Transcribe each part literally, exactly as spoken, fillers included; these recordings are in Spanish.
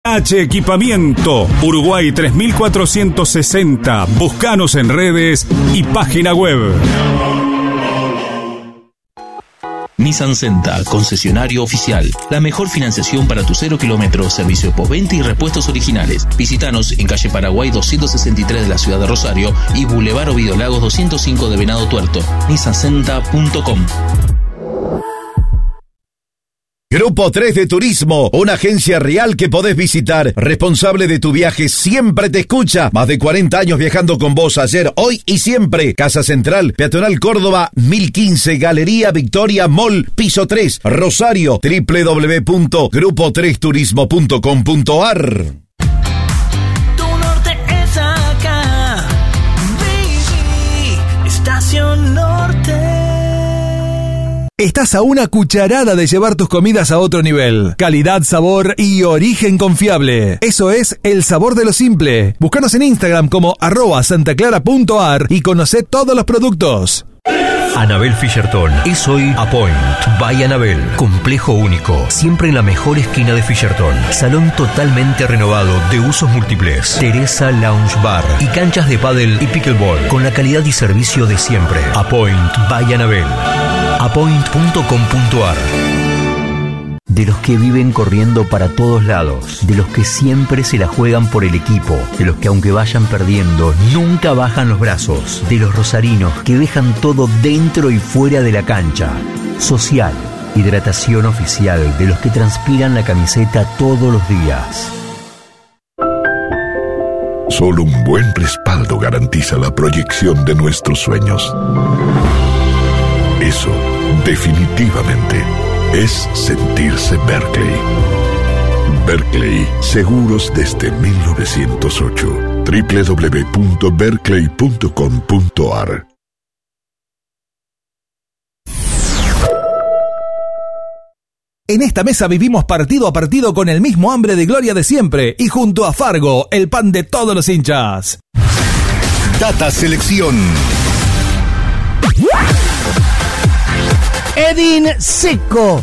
H Equipamiento, Uruguay tres mil cuatrocientos sesenta. Búscanos en redes y página web. Nissan Senta, concesionario oficial. La mejor financiación para tu cero kilómetros, servicio postventa y repuestos originales. Visítanos en calle Paraguay doscientos sesenta y tres de la ciudad de Rosario y Boulevard Ovidio Lagos doscientos cinco de Venado Tuerto. nissan senta punto com. Grupo tres de Turismo, una agencia real que podés visitar. Responsable de tu viaje, siempre te escucha. Más de cuarenta años viajando con vos, ayer, hoy y siempre. Casa Central, Peatonal Córdoba, mil quince, Galería Victoria Mall, piso tres, Rosario, doble u doble u doble u punto grupo tres turismo punto com punto a r. Tu norte es acá, baby, Estación Norte. Estás a una cucharada de llevar tus comidas a otro nivel. Calidad, sabor y origen confiable. Eso es El Sabor de lo Simple. Búscanos en Instagram como arroba santaclara punto a r y conocé todos los productos. Anabel Fisherton es hoy Apoint by Anabel. Complejo único, siempre en la mejor esquina de Fisherton. Salón totalmente renovado de usos múltiples. Teresa Lounge Bar y canchas de pádel y pickleball con la calidad y servicio de siempre. Apoint by Anabel. apoint punto com punto a r. De los que viven corriendo para todos lados, de los que siempre se la juegan por el equipo, de los que aunque vayan perdiendo, nunca bajan los brazos, de los rosarinos que dejan todo dentro y fuera de la cancha. Social, hidratación oficial de los que transpiran la camiseta todos los días. Solo un buen respaldo garantiza la proyección de nuestros sueños. Eso, definitivamente, es sentirse Berkeley. Berkeley, seguros desde mil novecientos ocho. doble u doble u doble u punto berkeley punto com punto a r. En esta mesa vivimos partido a partido con el mismo hambre de gloria de siempre y junto a Fargo, el pan de todos los hinchas. Data Selección. Edin Dzeko,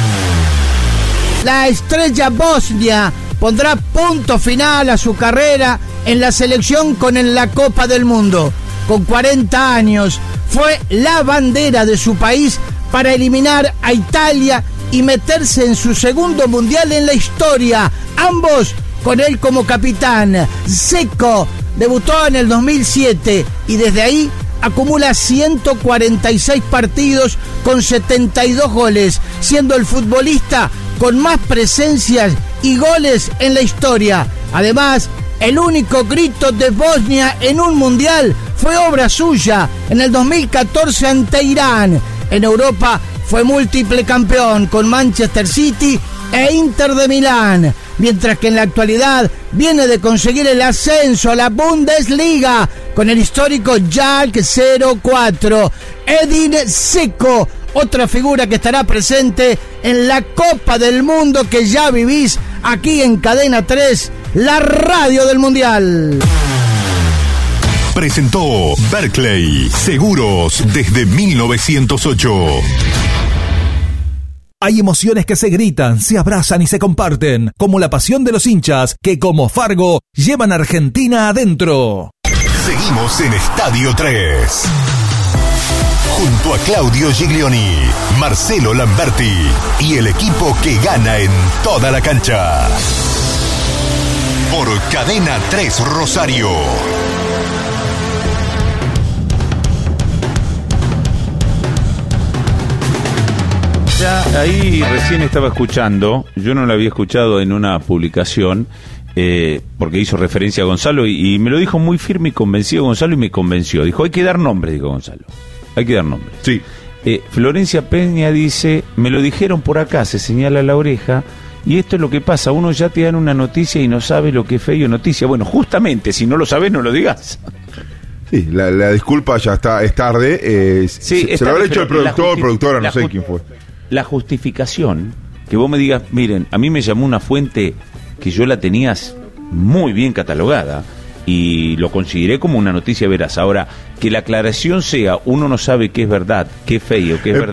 la estrella bosnia, pondrá punto final a su carrera en la selección con en la Copa del Mundo. Con cuarenta años, fue la bandera de su país para eliminar a Italia y meterse en su segundo mundial en la historia, ambos con él como capitán. Dzeko debutó en el dos mil siete y desde ahí acumula ciento cuarenta y seis partidos con setenta y dos goles, siendo el futbolista con más presencias y goles en la historia. Además, el único grito de Bosnia en un mundial fue obra suya en el dos mil catorce ante Irán. En Europa fue múltiple campeón con Manchester City e Inter de Milán, mientras que en la actualidad viene de conseguir el ascenso a la Bundesliga con el histórico Schalke cero cuatro. Edin Dzeko, otra figura que estará presente en la Copa del Mundo que ya vivís aquí en Cadena tres, la radio del Mundial. Presentó Berkeley, seguros desde mil novecientos ocho. Hay emociones que se gritan, se abrazan y se comparten, como la pasión de los hinchas que, como Fargo, llevan a Argentina adentro. Seguimos en Estadio tres. Junto a Claudio Giglioni, Marcelo Lamberti y el equipo que gana en toda la cancha. Por Cadena tres Rosario. Ya ahí recién estaba escuchando, yo no lo había escuchado en una publicación, eh, porque hizo referencia a Gonzalo y, y me lo dijo muy firme y convencido Gonzalo y me convenció. Dijo, hay que dar nombre, dijo Gonzalo. Hay que dar nombre. Sí. Eh, Florencia Peña dice, me lo dijeron por acá, se señala la oreja, y esto es lo que pasa, uno ya te dan una noticia y no sabe lo que es feo noticia. Bueno, justamente, si no lo sabes, no lo digas. Sí, la, la disculpa ya está, es tarde. Eh, sí, se, es se lo tarde, habrá hecho el productor, justi- productora, no sé ju- quién fue. La justificación, que vos me digas, miren, a mí me llamó una fuente que yo la tenías muy bien catalogada y lo consideré como una noticia veraz. Ahora, que la aclaración sea, uno no sabe qué es verdad, qué es feo, qué es Eh, verdad,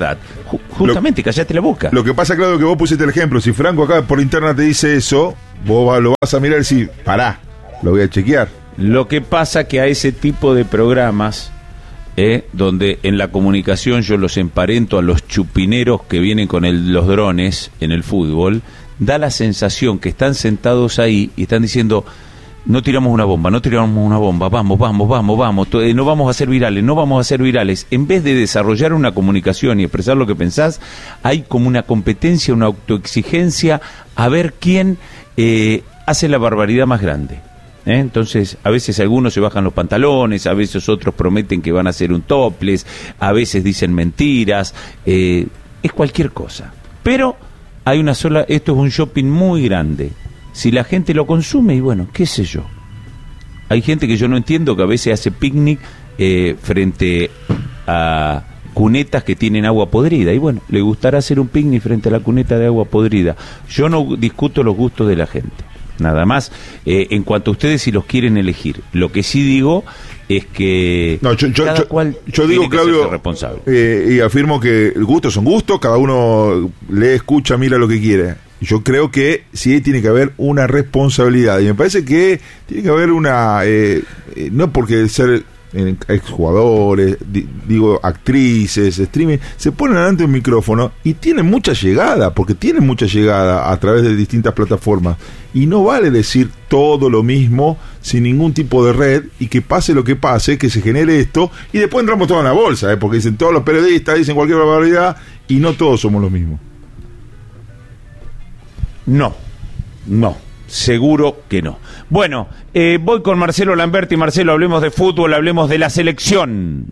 Justamente, callate la boca. Lo que pasa, Claudio, que vos pusiste el ejemplo. Si Franco acá por interna te dice eso, vos va, lo vas a mirar y decir, pará, lo voy a chequear. Lo que pasa que a ese tipo de programas, eh, donde en la comunicación yo los emparento a los chupineros que vienen con el, los drones en el fútbol, da la sensación que están sentados ahí y están diciendo, no tiramos una bomba, no tiramos una bomba, vamos, vamos, vamos, vamos, no vamos a ser virales, no vamos a ser virales. En vez de desarrollar una comunicación y expresar lo que pensás, hay como una competencia, una autoexigencia a ver quién eh, hace la barbaridad más grande. ¿eh? Entonces, a veces algunos se bajan los pantalones, a veces otros prometen que van a hacer un topless, a veces dicen mentiras, eh, es cualquier cosa. Pero hay una sola, esto es un shopping muy grande. Si la gente lo consume, y bueno, qué sé yo. Hay gente que yo no entiendo que a veces hace picnic eh, frente a cunetas que tienen agua podrida. Y bueno, le gustará hacer un picnic frente a la cuneta de agua podrida. Yo no discuto los gustos de la gente. Nada más, eh, en cuanto a ustedes si los quieren elegir. Lo que sí digo es que no, yo, yo, cada yo, cual yo digo, tiene que Claudio, ser responsable. Eh, y afirmo que gustos son gustos, cada uno lee, escucha, mira lo que quiere. Yo creo que sí tiene que haber una responsabilidad y me parece que tiene que haber una eh, eh, no porque ser eh, exjugadores, di, digo actrices, streaming, se ponen delante de un micrófono y tienen mucha llegada, porque tienen mucha llegada a través de distintas plataformas y no vale decir todo lo mismo sin ningún tipo de red y que pase lo que pase, que se genere esto y después entramos todos en la bolsa, ¿eh? Porque dicen todos los periodistas, dicen cualquier barbaridad y no todos somos los mismos. No, no, seguro que no. Bueno, eh, voy con Marcelo Lamberti. Marcelo, hablemos de fútbol, hablemos de la selección.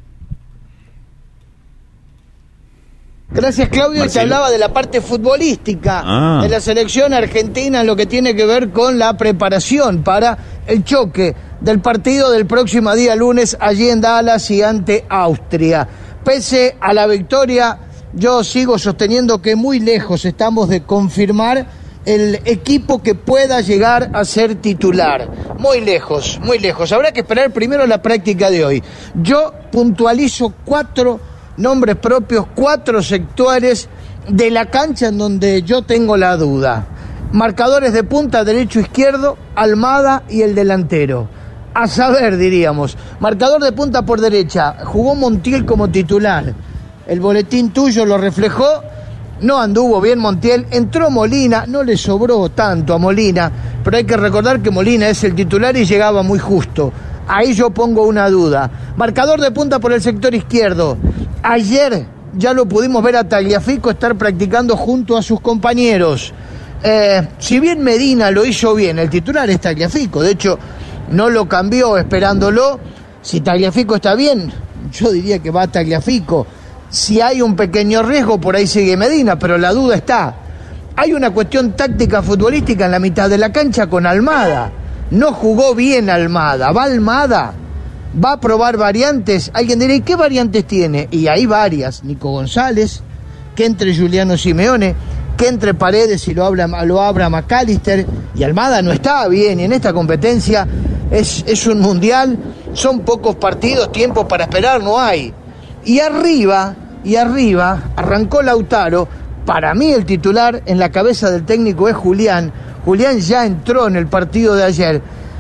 Gracias, Claudio. Marcelo. Se hablaba de la parte futbolística ah. de la selección argentina, lo que tiene que ver con la preparación para el choque del partido del próximo día lunes allí en Dallas y ante Austria. Pese a la victoria, yo sigo sosteniendo que muy lejos estamos de confirmar el equipo que pueda llegar a ser titular. Muy lejos, muy lejos. Habrá que esperar primero la práctica de hoy. Yo puntualizo cuatro nombres propios, cuatro sectores de la cancha en donde yo tengo la duda. Marcadores de punta, derecho, izquierdo, Almada y el delantero. A saber, diríamos, marcador de punta por derecha, jugó Montiel como titular. El boletín tuyo lo reflejó. No anduvo bien Montiel, entró Molina, no le sobró tanto a Molina, pero hay que recordar que Molina es el titular y llegaba muy justo. Ahí yo pongo una duda. Marcador de punta por el sector izquierdo. Ayer ya lo pudimos ver a Tagliafico estar practicando junto a sus compañeros. Eh, si bien Medina lo hizo bien, el titular es Tagliafico, de hecho no lo cambió esperándolo. Si Tagliafico está bien, yo diría que va Tagliafico. Si hay un pequeño riesgo, por ahí sigue Medina, pero la duda está. Hay una cuestión táctica futbolística en la mitad de la cancha con Almada. No jugó bien Almada. ¿Va Almada? ¿Va a probar variantes? Alguien dirá, ¿y qué variantes tiene? Y hay varias. Nico González, que entre Juliano Simeone, que entre Paredes y lo, habla, lo abra McAllister. Y Almada no está bien. Y en esta competencia es, es un mundial. Son pocos partidos, tiempo para esperar no hay. Y arriba, y arriba, arrancó Lautaro. Para mí el titular en la cabeza del técnico es Julián. Julián ya entró en el partido de ayer.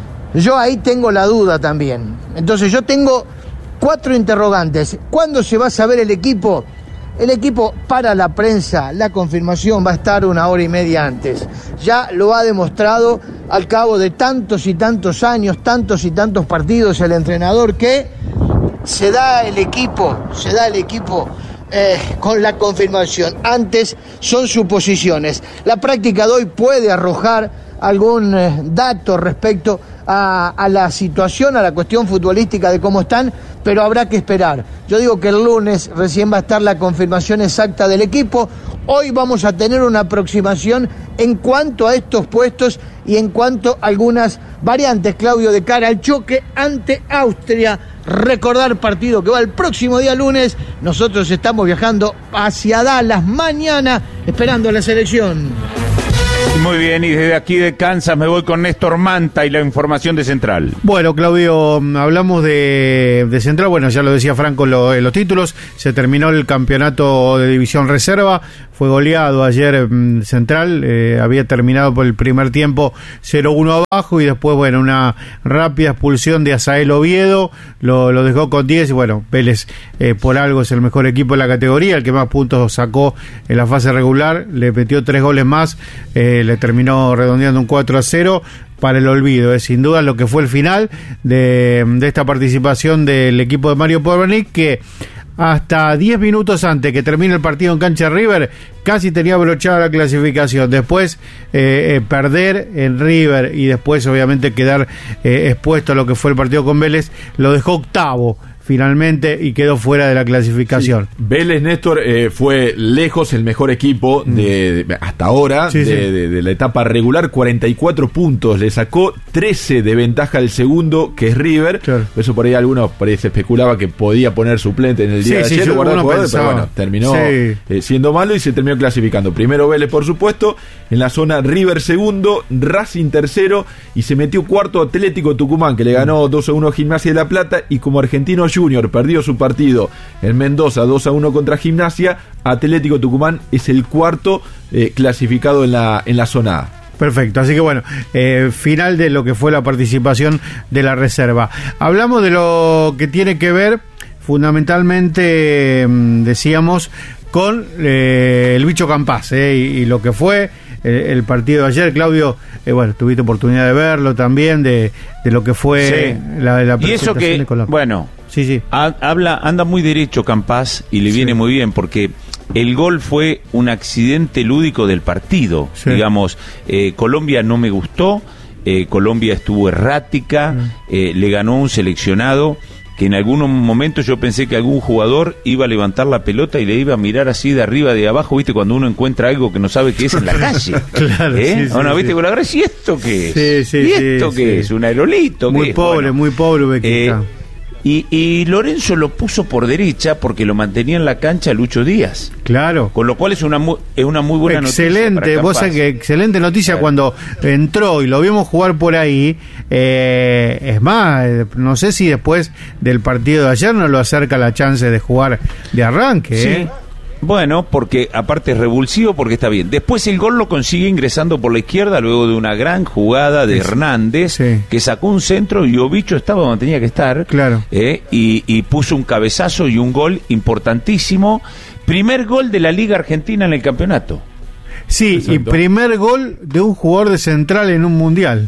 Yo ahí tengo la duda también. Entonces yo tengo cuatro interrogantes. ¿Cuándo se va a saber el equipo? El equipo para la prensa, la confirmación va a estar una hora y media antes. Ya lo ha demostrado al cabo de tantos y tantos años, tantos y tantos partidos el entrenador que... Se da el equipo, se da el equipo eh, con la confirmación. Antes son suposiciones. La práctica de hoy puede arrojar algún eh, dato respecto a, a la situación, a la cuestión futbolística de cómo están, pero habrá que esperar. Yo digo que el lunes recién va a estar la confirmación exacta del equipo. Hoy vamos a tener una aproximación en cuanto a estos puestos y en cuanto a algunas variantes, Claudio, de cara al choque ante Austria. Recordar partido que va el próximo día lunes. Nosotros estamos viajando hacia Dallas mañana, esperando a la selección. Muy bien, y desde aquí de Kansas me voy con Néstor Manta y la información de Central. Bueno, Claudio, hablamos de, de Central, bueno, ya lo decía Franco lo, en los títulos, se terminó el campeonato de División Reserva, fue goleado ayer mmm, Central, eh, había terminado por el primer tiempo cero uno abajo y después, bueno, una rápida expulsión de Azael Oviedo, lo, lo dejó con diez y bueno, Vélez eh, por algo es el mejor equipo de la categoría, el que más puntos sacó en la fase regular, le metió tres goles más, eh, le terminó redondeando un cuatro a cero para el olvido. Es sin duda lo que fue el final de, de esta participación del equipo de Mario Porvanic, que hasta diez minutos antes que termine el partido en cancha River casi tenía brochada la clasificación. Después eh, eh, perder en River y después obviamente quedar eh, expuesto a lo que fue el partido con Vélez lo dejó octavo finalmente y quedó fuera de la clasificación. Sí. Vélez, Néstor, eh, fue lejos el mejor equipo de, de hasta ahora sí, de, sí. De, de la etapa regular, cuarenta y cuatro puntos, le sacó trece de ventaja al segundo, que es River. Claro. Eso por ahí algunos por ahí se especulaba que podía poner suplente en el día sí, de ayer, sí, guardar jugadores, pero bueno, terminó sí. eh, siendo malo y se terminó clasificando. Primero Vélez, por supuesto, en la zona River segundo, Racing tercero y se metió cuarto Atlético Tucumán, que le ganó dos a uno a Gimnasia de La Plata, y como Argentino Junior perdió su partido en Mendoza dos a uno contra Gimnasia, Atlético Tucumán es el cuarto eh, clasificado en la, en la zona A. Perfecto, así que bueno, eh, final de lo que fue la participación de la reserva. Hablamos de lo que tiene que ver fundamentalmente, eh, decíamos, con eh, el bicho Campás eh, y, y lo que fue eh, el partido de ayer. Claudio, eh, bueno, tuviste oportunidad de verlo también, de, de lo que fue sí. la, la presentación y eso que, de Colombia. Bueno, sí, sí. Ha, habla, anda muy derecho Campás y le sí. viene muy bien porque el gol fue un accidente lúdico del partido. Sí. Digamos, eh, Colombia no me gustó, eh, Colombia estuvo errática, mm. eh, le ganó un seleccionado que en algunos momentos yo pensé que algún jugador iba a levantar la pelota y le iba a mirar así de arriba, de abajo, ¿viste? Cuando uno encuentra algo que no sabe qué es en la calle. Claro, ¿eh? sí, sí, ¿O no, viste? Sí. Con la gracia, ¿y esto qué es? Sí, sí, ¿Y esto sí, qué sí. es? ¿Un aerolito? Muy pobre, bueno, muy pobre Bequita. Eh, Y, y Lorenzo lo puso por derecha porque lo mantenía en la cancha Lucho Díaz. Claro. Con lo cual es una muy, es una muy buena excelente, noticia. Excelente, vos sabés que excelente noticia claro. Cuando entró y lo vimos jugar por ahí. Eh, es más, no sé si después del partido de ayer no lo acerca la chance de jugar de arranque. Sí. ¿eh? Bueno, porque aparte es revulsivo, porque está bien. Después el gol lo consigue ingresando por la izquierda luego de una gran jugada de sí. Hernández, sí. que sacó un centro y Ovicho estaba donde tenía que estar. Claro. Eh, y, y puso un cabezazo y un gol importantísimo. Primer gol de la Liga Argentina en el campeonato. Sí, exacto. Y primer gol de un jugador de Central en un mundial.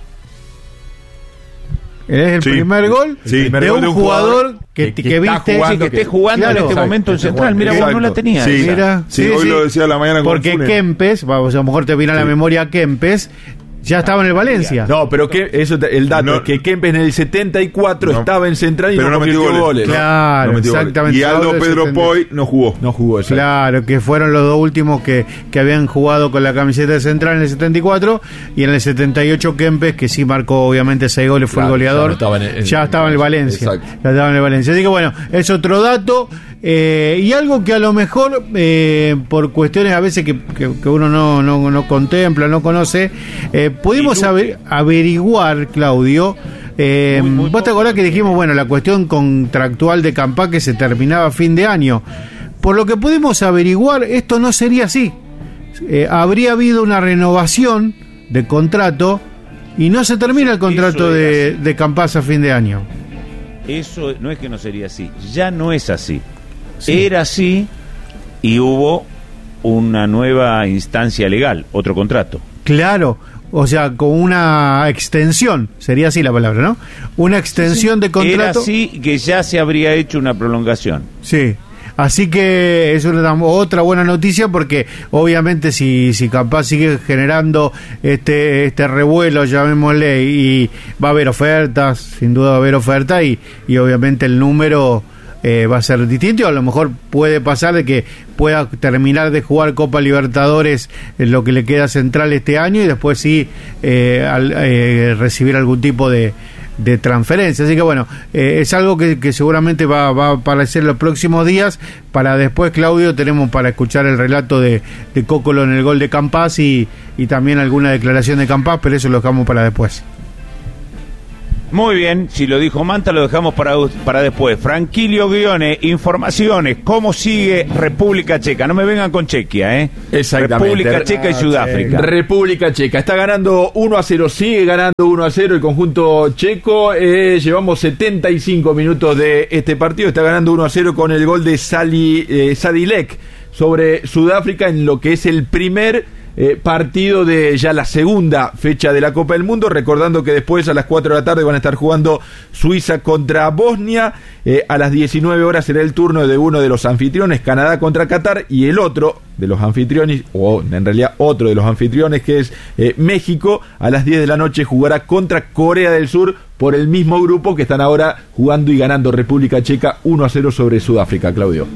Es el sí, primer gol sí, de, primer un gol de un jugador jugador que, que, que, que viste jugando, que, que esté jugando claro, en este momento en Central. Mira, vos no la tenías. Sí, Mira, sí, sí, hoy sí. lo decía a la mañana con porque Funes. Kempes, vamos, a lo mejor te viene a la sí. memoria Kempes, ya estaba en el Valencia. No, pero que eso el dato no, es que Kempes en el setenta y cuatro no, estaba en Central y no, no metió goles. goles. Claro, no exactamente. Goles. Y Aldo Pedro Poy no jugó. No jugó, exacto. Claro, que fueron los dos últimos que, que habían jugado con la camiseta de Central en el setenta y cuatro y en el setenta y ocho Kempes, que sí marcó obviamente seis goles, fue claro, el goleador. Ya, no estaba en el, ya estaba en el Valencia. Exacto. Ya estaba en el Valencia. Así que bueno, es otro dato. Eh, y algo que a lo mejor eh, por cuestiones a veces que, que, que uno no, no, no contempla, no conoce, eh, pudimos aver, averiguar, Claudio, eh, muy, muy vos te acordás que dijimos, bueno, la cuestión contractual de Campá que se terminaba a fin de año. Por lo que pudimos averiguar, esto no sería así. Eh, habría habido una renovación de contrato y no se termina el contrato de, de Campás a fin de año. Eso no es que no sería así, ya no es así. Sí. Era así y hubo una nueva instancia legal, otro contrato. Claro, o sea, con una extensión, sería así la palabra, ¿no? Una extensión sí, sí. de contrato. Era así que ya se habría hecho una prolongación. Sí. Así que eso es otra buena noticia porque obviamente si, si Campás sigue generando este este revuelo, llamémosle, y va a haber ofertas, sin duda va a haber ofertas y, y obviamente el número eh, va a ser distinto. A lo mejor puede pasar de que pueda terminar de jugar Copa Libertadores en lo que le queda Central este año y después sí eh, al, eh, recibir algún tipo de de transferencia. Así que bueno, eh, es algo que, que seguramente va, va a aparecer los próximos días. Para después, Claudio, tenemos para escuchar el relato de, de Cocolo en el gol de Campás y, y también alguna declaración de Campás, pero eso lo dejamos para después. Muy bien, si lo dijo Manta, lo dejamos para, para después. Franquilio Guione, informaciones, ¿cómo sigue República Checa? No me vengan con Chequia, ¿eh? Exactamente. República Checa y Sudáfrica. República Checa, está ganando uno a cero, sigue ganando uno a cero el conjunto checo. Eh, llevamos setenta y cinco minutos de este partido, está ganando uno a cero con el gol de Sali, eh, Sadilek sobre Sudáfrica en lo que es el primer Eh, partido de ya la segunda fecha de la Copa del Mundo, recordando que después a las cuatro de la tarde van a estar jugando Suiza contra Bosnia, eh, a las diecinueve horas será el turno de uno de los anfitriones, Canadá contra Qatar, y el otro de los anfitriones, o en realidad otro de los anfitriones, que es eh, México, a las diez de la noche jugará contra Corea del Sur por el mismo grupo que están ahora jugando y ganando República Checa uno a cero sobre Sudáfrica. Claudio.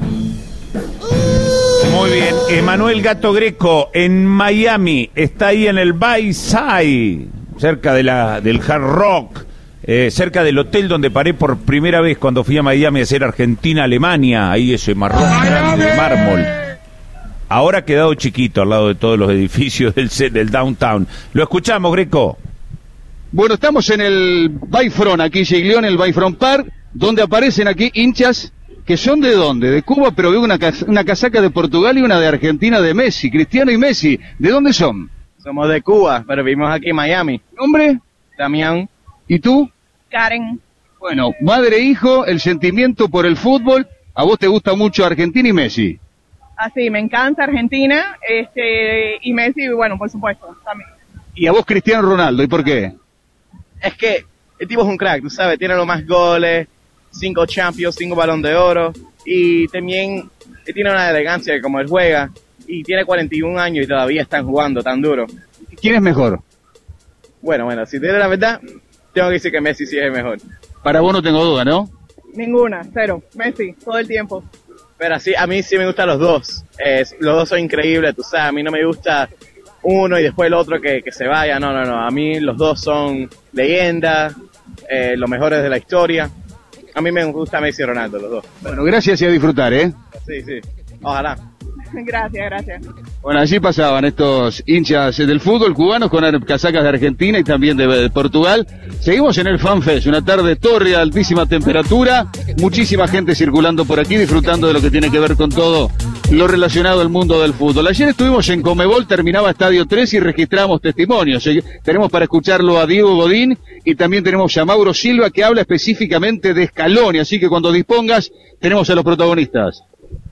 Muy bien, Emanuel Gato Greco en Miami, está ahí en el Bayside, cerca de la del Hard Rock, eh, cerca del hotel donde paré por primera vez cuando fui a Miami a hacer Argentina-Alemania, ahí ese marrón grande de mármol. Ahora ha quedado chiquito al lado de todos los edificios del, del downtown. Lo escuchamos, Greco. Bueno, estamos en el Bayfront, aquí Giglione, el Bayfront Park, donde aparecen aquí hinchas que son de dónde, de Cuba, pero veo una, una casaca de Portugal y una de Argentina de Messi, Cristiano y Messi. ¿De dónde son? Somos de Cuba, pero vivimos aquí en Miami. ¿Nombre? Damián. ¿Y tú? Karen. Bueno, madre e hijo, el sentimiento por el fútbol. ¿A vos te gusta mucho Argentina y Messi? Así, me encanta Argentina, este, y Messi, bueno, por supuesto, también. ¿Y a vos Cristiano Ronaldo? ¿Y por qué? Es que el tipo es un crack, tú sabes, tiene los más goles, cinco Champions, cinco Balón de Oro, y también tiene una elegancia como él juega, y tiene cuarenta y un años y todavía están jugando tan duro. ¿Quién es mejor? Bueno, bueno, si te digo la verdad, tengo que decir que Messi sí es el mejor. Para vos no tengo duda, ¿no? Ninguna, cero, Messi, todo el tiempo. Pero sí, a mí sí me gustan los dos, eh, los dos son increíbles, tú sabes, a mí no me gusta uno y después el otro que, que se vaya, no, no, no, a mí los dos son leyendas, eh, los mejores de la historia. A mí me gusta Messi y Ronaldo, los dos. Bueno, gracias y a disfrutar, ¿eh? Sí, sí. Ojalá. Gracias, gracias. Bueno, allí pasaban estos hinchas del fútbol cubanos con casacas de Argentina y también de, de Portugal. Seguimos en el FanFest, una tarde tórrida, altísima temperatura, muchísima gente circulando por aquí, disfrutando de lo que tiene que ver con todo lo relacionado al mundo del fútbol. Ayer estuvimos en Conmebol, terminaba Estadio tres y registramos testimonios. Tenemos para escucharlo a Diego Godín y también tenemos a Mauro Silva que habla específicamente de Scaloni, así que cuando dispongas tenemos a los protagonistas.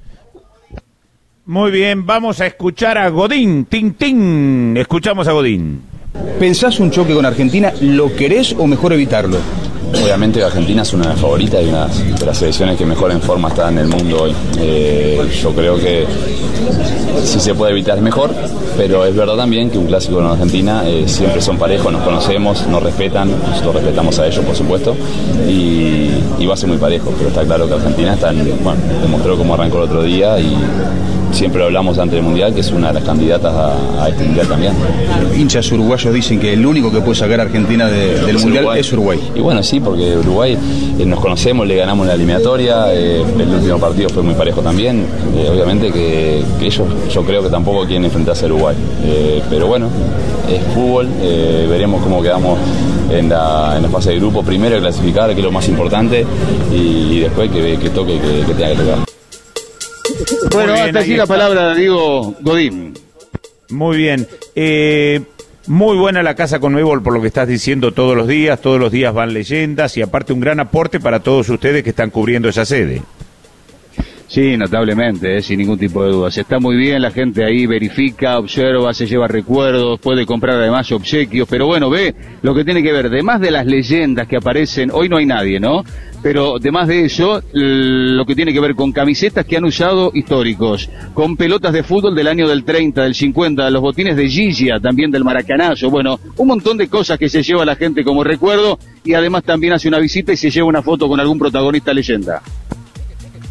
Muy bien, vamos a escuchar a Godín, tin, tin. Escuchamos a Godín. ¿Pensás un choque con Argentina? ¿Lo querés o mejor evitarlo? Obviamente Argentina es una de las favoritas y una de las selecciones que mejor en forma está en el mundo hoy. Eh, yo creo que si se puede evitar es mejor, pero es verdad también que un clásico en Argentina eh, siempre son parejos, nos conocemos, nos respetan, nosotros respetamos a ellos por supuesto, y, y va a ser muy parejo, pero está claro que Argentina está en, bueno, demostró cómo arrancó el otro día y siempre hablamos antes del Mundial que es una de las candidatas a, a este Mundial también. Los hinchas uruguayos dicen que el único que puede sacar a Argentina de, del es Mundial Uruguay. es Uruguay. Y bueno, sí, porque Uruguay eh, nos conocemos, le ganamos en la eliminatoria, eh, el último partido fue muy parejo también, eh, obviamente que, que ellos yo creo que tampoco quieren enfrentarse a Uruguay, eh, pero bueno, es fútbol, eh, veremos cómo quedamos en la, en la fase de grupo, primero clasificar, que es lo más importante, y, y después que, que toque, que, que tenga que tocar. Bueno, bien, hasta aquí está la palabra de Diego Godín. Muy bien. Eh, muy buena la casa Conmebol por lo que estás diciendo todos los días. Todos los días van leyendas y aparte un gran aporte para todos ustedes que están cubriendo esa sede. Sí, notablemente, eh, sin ningún tipo de dudas. Está muy bien, la gente ahí verifica, observa, se lleva recuerdos, puede comprar además obsequios, pero bueno, ve lo que tiene que ver, además de las leyendas que aparecen, hoy no hay nadie, ¿no? Pero además de eso, lo que tiene que ver con camisetas que han usado históricos, con pelotas de fútbol del año del treinta, del cincuenta, los botines de Gigia, también del Maracanazo, bueno, un montón de cosas que se lleva la gente como recuerdo y además también hace una visita y se lleva una foto con algún protagonista leyenda.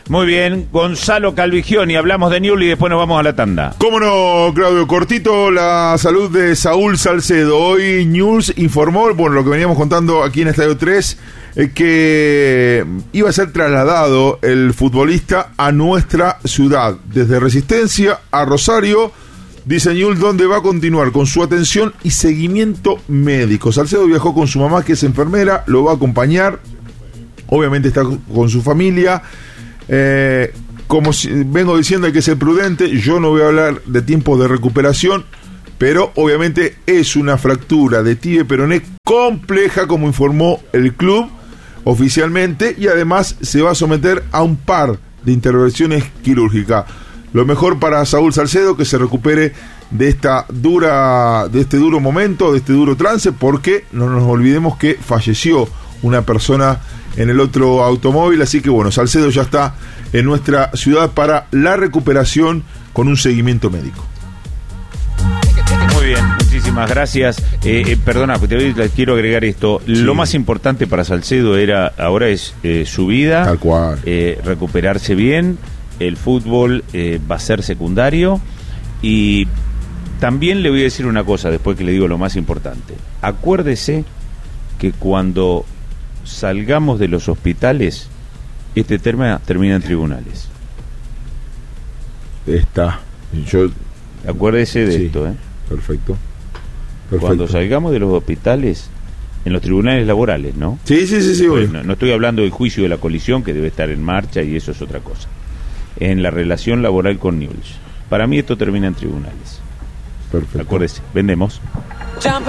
Muy bien, Gonzalo Calvigioni, hablamos de Newell's y después nos vamos a la tanda. Cómo no, Claudio, cortito la salud de Saúl Salcedo. Hoy Newell's informó, bueno, lo que veníamos contando aquí en Estadio tres, eh, que iba a ser trasladado el futbolista a nuestra ciudad, desde Resistencia a Rosario. Dice Newell's, donde va a continuar con su atención y seguimiento médico. Salcedo viajó con su mamá, que es enfermera, lo va a acompañar, obviamente está con su familia. Eh, como si, vengo diciendo, hay que ser prudente. Yo no voy a hablar de tiempos de recuperación, pero obviamente es una fractura de tibia y peroné compleja, como informó el club oficialmente, y además se va a someter a un par de intervenciones quirúrgicas. Lo mejor para Saúl Salcedo, que se recupere de esta dura, de este duro momento, de este duro trance, porque no nos olvidemos que falleció una persona en el otro automóvil. Así que bueno, Salcedo ya está en nuestra ciudad para la recuperación con un seguimiento médico. Muy bien, muchísimas gracias. Eh, eh, perdona, te quiero agregar esto. Sí. Lo más importante para Salcedo era ahora es eh, su vida, tal cual, eh, recuperarse bien. El fútbol eh, va a ser secundario. Y también le voy a decir una cosa después que le digo lo más importante. Acuérdese que cuando salgamos de los hospitales, este tema termina en tribunales. Está. Yo... Acuérdese de sí, esto, ¿eh? Perfecto. Perfecto. Cuando salgamos de los hospitales, en los tribunales laborales, ¿no? Sí, sí, sí, sí. Pues no, no estoy hablando del juicio de la colisión, que debe estar en marcha, y eso es otra cosa. En la relación laboral con Newell's. Para mí esto termina en tribunales. Perfecto. Acuérdese, vendemos.